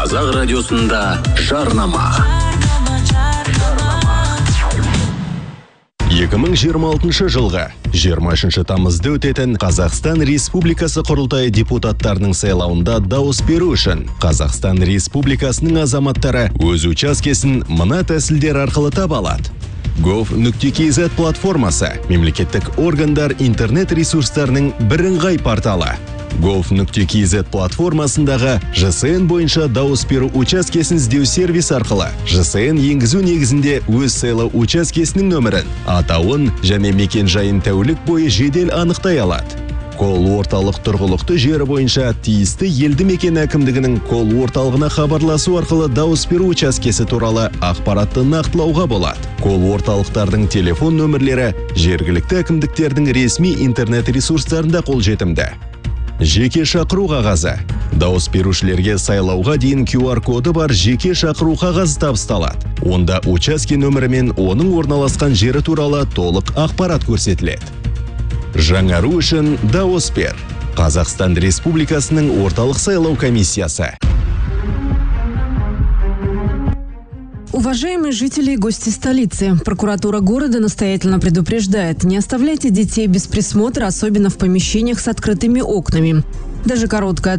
Қазақ радиосында жарнама. 2026 жылғы 23 тамызда өтетін Қазақстан Республикасы құрылтайы депутаттарының сайлауында дауыс беру үшін Қазақстан Республикасының азаматтары өз учаскесін мына тәсілдер арқылы таба алады. gov.kz платформасы мемлекеттік органдар интернет ресурстарының бірыңғай порталы. gov.kz платформасындағы ЖСН бойынша дауыс беру учаскесін іздеу сервис арқылы ЖСН енгізу негізінде өз сайлау учаскесінің нөмірін, атауын және мекен жайын тәулік бойы жедел анықтай алады. Кол орталық тұрғылықты жері бойынша тиісті елді мекен әкімдігінің кол орталығына хабарласу арқылы дауыс беру учаскесі туралы ақпаратты нақтылауға болады. Кол орталықтардың телефон нөмірлері жергілікті әкімдіктердің ресми интернет ресурстарында қолжетімді. Жеке шақыру қағазы. Дауыс берушілерге сайлауға дейін QR коды бар жеке шақыру қағазы табысталады. Онда учаске нөмірі мен оның орналасқан жері туралы толық ақпарат көрсетіледі. Жаңару үшін дауыс бер. Қазақстан Республикасының орталық сайлау комиссиясы. Уважаемые жители и гости столицы, прокуратура города настоятельно предупреждает: не оставляйте детей без присмотра, особенно в помещениях с открытыми окнами. Даже короткое